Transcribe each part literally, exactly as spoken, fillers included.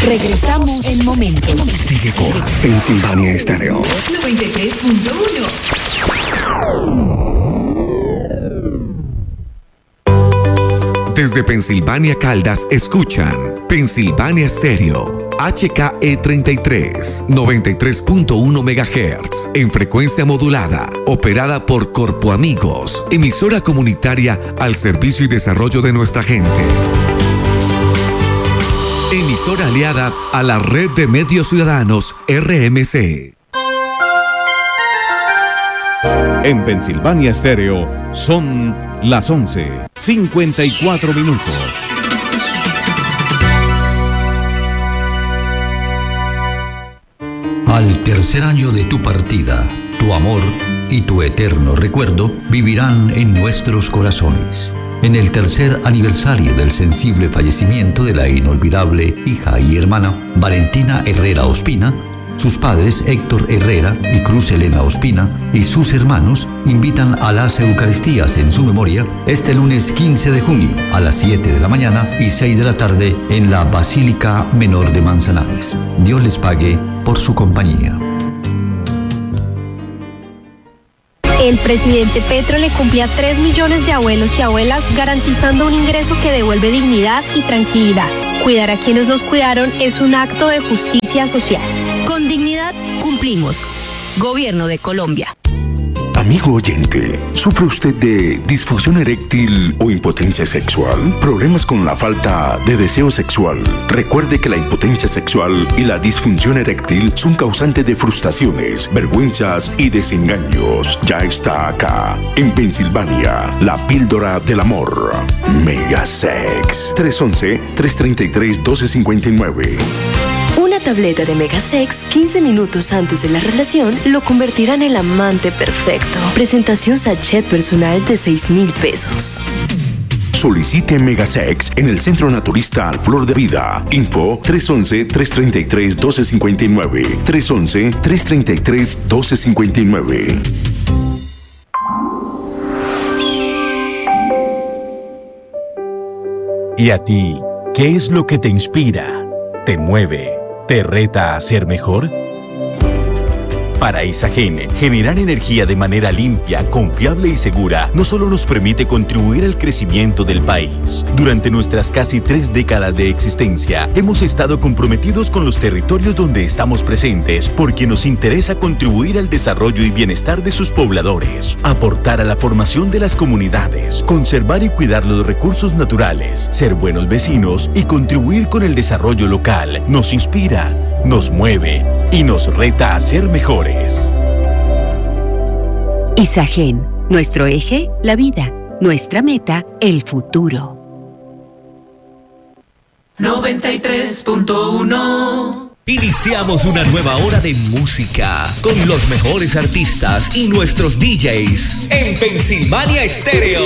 Regresamos en momentos. Sigue con Pensilvania Estéreo noventa y tres punto uno. Desde Pensilvania Caldas escuchan Pensilvania Estéreo H K E treinta y tres, noventa y tres punto uno megahertz en frecuencia modulada, operada por Corpo Amigos, emisora comunitaria al servicio y desarrollo de nuestra gente. Emisora aliada a la Red de Medios Ciudadanos R M C. En Pensilvania Estéreo son las once, cincuenta y cuatro minutos. Al tercer año de tu partida, tu amor y tu eterno recuerdo vivirán en nuestros corazones. En el tercer aniversario del sensible fallecimiento de la inolvidable hija y hermana Valentina Herrera Ospina, sus padres Héctor Herrera y Cruz Elena Ospina y sus hermanos invitan a las Eucaristías en su memoria este lunes quince de junio a las siete de la mañana y seis de la tarde en la Basílica Menor de Manzanares. Dios les pague por su compañía. El presidente Petro le cumple a tres millones de abuelos y abuelas, garantizando un ingreso que devuelve dignidad y tranquilidad. Cuidar a quienes nos cuidaron es un acto de justicia social. Con dignidad cumplimos. Gobierno de Colombia. Amigo oyente, ¿sufre usted de disfunción eréctil o impotencia sexual? ¿Problemas con la falta de deseo sexual? Recuerde que la impotencia sexual y la disfunción eréctil son causantes de frustraciones, vergüenzas y desengaños. Ya está acá, en Pensilvania, la píldora del amor. Megasex. tres once, tres treinta y tres, doce cincuenta y nueve. Una tableta de Megasex quince minutos antes de la relación lo convertirá en el amante perfecto. Presentación sachet personal de seis mil pesos. Solicite Megasex en el Centro Naturista Flor de Vida. Info tres once, tres treinta y tres, doce cincuenta y nueve. tres once, tres treinta y tres, doce cincuenta y nueve. ¿Y a ti, qué es lo que te inspira, te mueve, te reta a ser mejor? Para Isagen, generar energía de manera limpia, confiable y segura no solo nos permite contribuir al crecimiento del país. Durante nuestras casi tres décadas de existencia, hemos estado comprometidos con los territorios donde estamos presentes porque nos interesa contribuir al desarrollo y bienestar de sus pobladores, aportar a la formación de las comunidades, conservar y cuidar los recursos naturales, ser buenos vecinos y contribuir con el desarrollo local. Nos inspira, nos mueve y nos reta a ser mejores. Isagen, nuestro eje, la vida, nuestra meta, el futuro. noventa y tres punto uno. Iniciamos una nueva hora de música con los mejores artistas y nuestros D Js en Pensilvania Estéreo.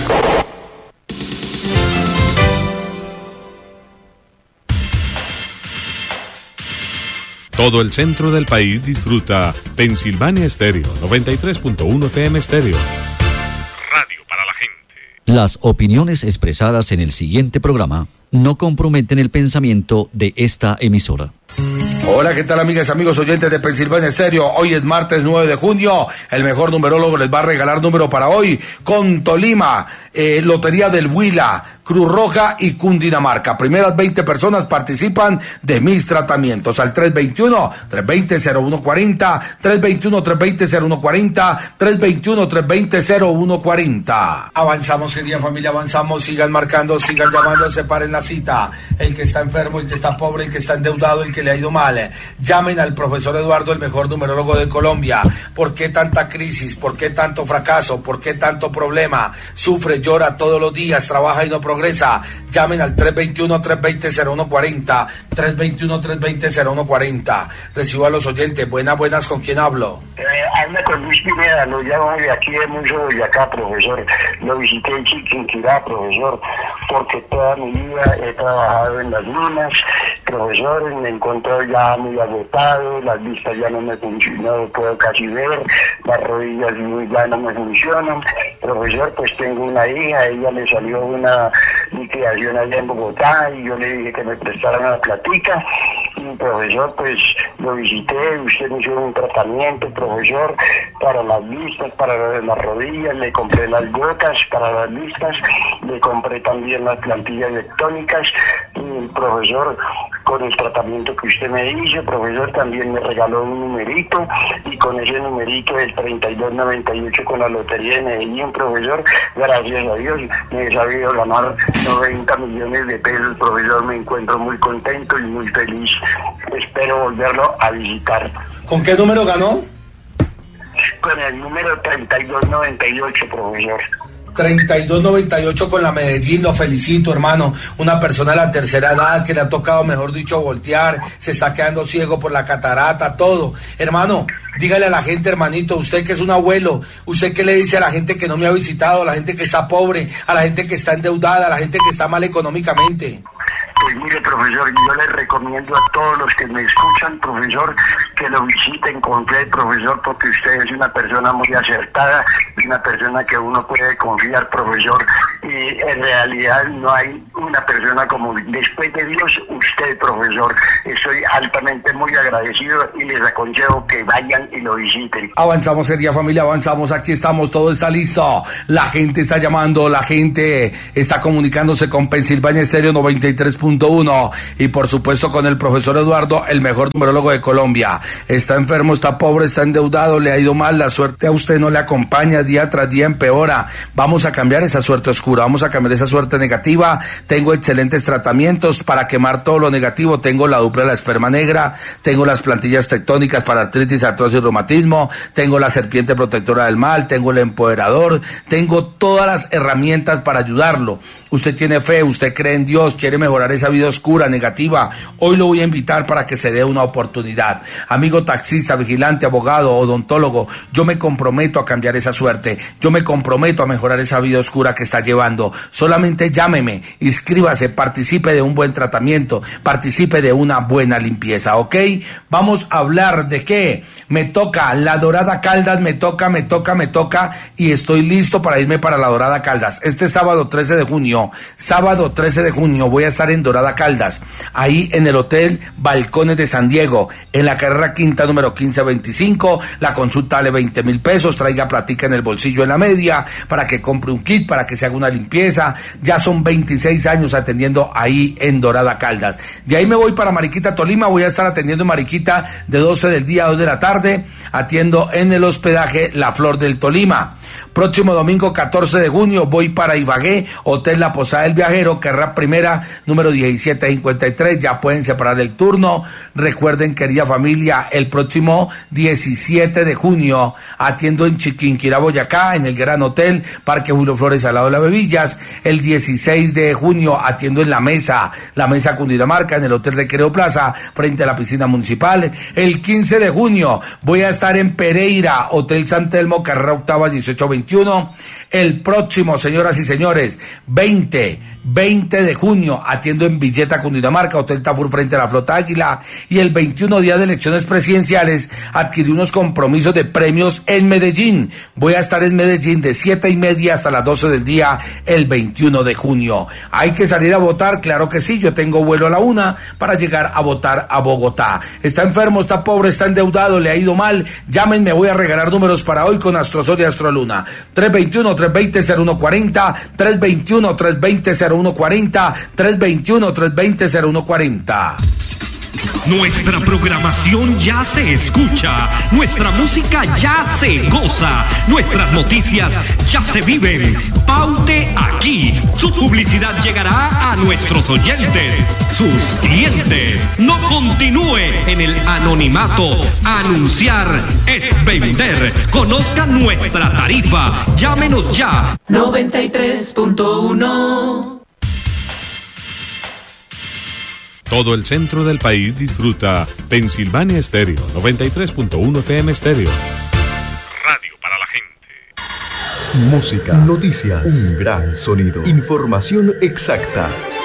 Todo el centro del país disfruta Pensilvania Estéreo, noventa y tres punto uno F M Estéreo. Radio para la gente. Las opiniones expresadas en el siguiente programa no comprometen el pensamiento de esta emisora. Hola, ¿qué tal, amigas y amigos oyentes de Pensilvania Estéreo? Hoy es martes nueve de junio. El mejor numerólogo les va a regalar número para hoy con Tolima, eh, Lotería del Huila, Cruz Roja y Cundinamarca. Primeras veinte personas participan de mis tratamientos al tres veintiuno, tres veinte, cero uno cuarenta, tres veintiuno, tres veinte, cero uno cuarenta, tres veintiuno, tres veinte, cero uno cuarenta. Avanzamos, querida familia, avanzamos. Sigan marcando, sigan llamando, separen la cita. El que está enfermo, el que está pobre, el que está endeudado, el que le ha ido mal. Llamen al profesor Eduardo, el mejor numerólogo de Colombia. ¿Por qué tanta crisis? ¿Por qué tanto fracaso? ¿Por qué tanto problema? Sufre, llora todos los días, trabaja y no progresa. Llamen al tres veintiuno, tres veinte, cero uno cuarenta, tres veintiuno, tres veinte, cero uno cuarenta. Recibo a los oyentes. Buenas, buenas, ¿con quién hablo? Eh, habla con Luis Pineda, lo llamo de aquí de Mucho Boyacá, profesor. Lo visité en Chiquinquirá, profesor, porque toda mi vida he trabajado en las minas. Profesor, me encuentro ya muy agotado, las vistas ya no me funcionan, no puedo casi ver, las rodillas ya no me funcionan. Profesor, pues tengo una hija, a ella le salió una liquidación allá en Bogotá y yo le dije que me prestaran la platica. Y profesor, pues lo visité, usted me hizo un tratamiento, profesor, para las vistas, para las rodillas, le compré las gotas para las vistas, le compré también las plantillas electrónicas y profesor, con el tratamiento que usted me hizo, profesor, también me regaló un numerito y con ese numerito del treinta y dos noventa y ocho con la lotería de Medellín, profesor, gracias a Dios me he sabido ganar noventa millones de pesos, profesor, me encuentro muy contento y muy feliz. Espero volverlo a visitar. ¿Con qué número ganó? Con el número treinta y dos noventa y ocho, profesor. treinta y dos noventa y ocho con la Medellín, lo felicito, hermano. Una persona de la tercera edad que le ha tocado, mejor dicho, voltear, se está quedando ciego por la catarata, todo. Hermano, dígale a la gente, hermanito, usted que es un abuelo, usted que le dice a la gente que no me ha visitado, a la gente que está pobre, a la gente que está endeudada, a la gente que está mal económicamente. Pues mire, profesor, yo les recomiendo a todos los que me escuchan, profesor, que lo visiten con fe, profesor, porque usted es una persona muy acertada, una persona que uno puede confiar, profesor, y en realidad no hay una persona como después de Dios, usted, profesor. Estoy altamente muy agradecido y les aconsejo que vayan y lo visiten. Avanzamos, seria familia, avanzamos, aquí estamos, todo está listo, la gente está llamando, la gente está comunicándose con Pensilvania Estéreo noventa y tres punto uno y por supuesto con el profesor Eduardo, el mejor numerólogo de Colombia. Está enfermo, está pobre, está endeudado, le ha ido mal, la suerte a usted no le acompaña, día tras día empeora. Vamos a cambiar esa suerte oscura, vamos a cambiar esa suerte negativa. Tengo excelentes tratamientos para quemar todo lo negativo, tengo la dupla de la esperma negra, tengo las plantillas tectónicas para artritis, artrosis y reumatismo, tengo la serpiente protectora del mal, tengo el empoderador, tengo todas las herramientas para ayudarlo. Usted tiene fe, usted cree en Dios, quiere mejorar esa vida oscura, negativa. Hoy lo voy a invitar para que se dé una oportunidad. Amigo taxista, vigilante, abogado, odontólogo, yo me comprometo a cambiar esa suerte. Yo me comprometo a mejorar esa vida oscura que está llevando. Solamente llámeme, inscríbase, participe de un buen tratamiento, participe de una buena limpieza, ¿ok? Vamos a hablar de qué. Me toca la Dorada Caldas, me toca, me toca, me toca y estoy listo para irme para la Dorada Caldas. Este sábado trece de junio, sábado trece de junio voy a estar en Dorada Caldas, ahí en el Hotel Balcones de San Diego, en la carrera quinta número quince veinticinco. La consulta vale veinte mil pesos, traiga platica en el bolsillo en la media para que compre un kit, para que se haga una limpieza. Ya son veintiséis años atendiendo ahí en Dorada Caldas. De ahí me voy para Mariquita, Tolima, voy a estar atendiendo en Mariquita de doce del día a dos de la tarde, atiendo en el hospedaje La Flor del Tolima. Próximo domingo catorce de junio voy para Ibagué, Hotel La Posada del Viajero, carrera primera número diecisiete cincuenta y tres, ya pueden separar el turno. Recuerden, querida familia, el próximo diecisiete de junio atiendo en Chiquinquirá, Boyacá, en el Gran Hotel Parque Julio Flores al lado de las Bebillas. El dieciséis de junio atiendo en La Mesa, La Mesa Cundinamarca, en el Hotel Recreo Plaza, frente a la piscina municipal. El quince de junio voy a estar en Pereira, Hotel San Telmo, carrera octava dieciocho veintiuno. El próximo, señoras y señores, veinte de junio atiendo en Villeta, Cundinamarca, Hotel Tafur frente a la Flota Águila. Y el veintiuno, día de elecciones presidenciales, adquirí unos compromisos de premios en Medellín. Voy a estar en Medellín de siete y media hasta las doce del día el veintiuno de junio. ¿Hay que salir a votar? Claro que sí, yo tengo vuelo a la una para llegar a votar a Bogotá. Está enfermo, está pobre, está endeudado, le ha ido mal, llámenme, voy a regalar números para hoy con Astrosol y Astroluna. tres veintiuno, tres veinte, cero uno cuarenta, tres veintiuno, tres veinte, cero uno cuarenta, tres veintiuno, tres veinte, cero uno cuarenta. Nuestra programación ya se escucha, nuestra música ya se goza, nuestras noticias ya se viven. Paute aquí, su publicidad llegará a nuestros oyentes, sus clientes. No continúe en el anonimato. Anunciar es vender. Conozca nuestra tarifa. Llámenos ya. noventa y tres punto uno. Todo el centro del país disfruta Pensilvania Estéreo, noventa y tres punto uno F M Estéreo. Radio para la gente. Música, noticias, un gran sonido, información exacta.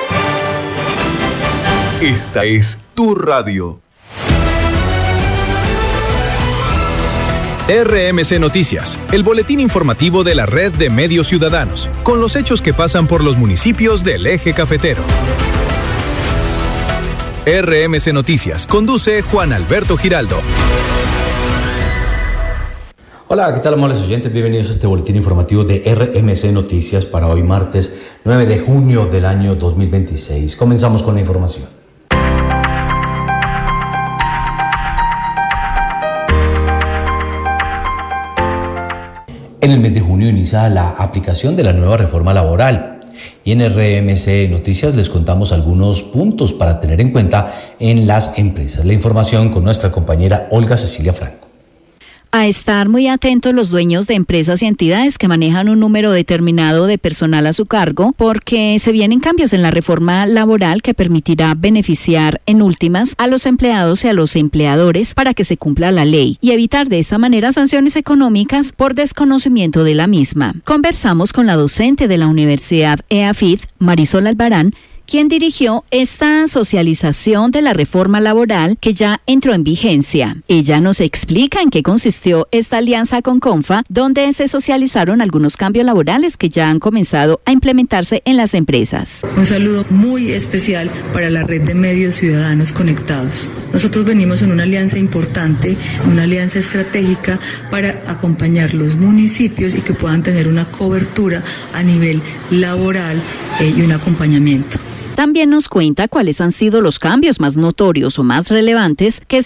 Esta es tu radio. R M C Noticias, el boletín informativo de la Red de Medios Ciudadanos, con los hechos que pasan por los municipios del Eje Cafetero. R M C Noticias, conduce Juan Alberto Giraldo. Hola, ¿qué tal, amables oyentes? Bienvenidos a este boletín informativo de R M C Noticias para hoy martes nueve de junio del año dos mil veintiséis. Comenzamos con la información. En el mes de junio inicia la aplicación de la nueva reforma laboral y en R M C Noticias les contamos algunos puntos para tener en cuenta en las empresas. La información con nuestra compañera Olga Cecilia Franco. A estar muy atentos los dueños de empresas y entidades que manejan un número determinado de personal a su cargo, porque se vienen cambios en la reforma laboral que permitirá beneficiar en últimas a los empleados y a los empleadores para que se cumpla la ley y evitar de esta manera sanciones económicas por desconocimiento de la misma. Conversamos con la docente de la Universidad E A F I D, Marisol Albarán, quien dirigió esta socialización de la reforma laboral que ya entró en vigencia. Ella nos explica en qué consistió esta alianza con CONFA, donde se socializaron algunos cambios laborales que ya han comenzado a implementarse en las empresas. Un saludo muy especial para la red de medios ciudadanos conectados. Nosotros venimos en una alianza importante, una alianza estratégica para acompañar los municipios y que puedan tener una cobertura a nivel laboral eh, y un acompañamiento. También nos cuenta cuáles han sido los cambios más notorios o más relevantes que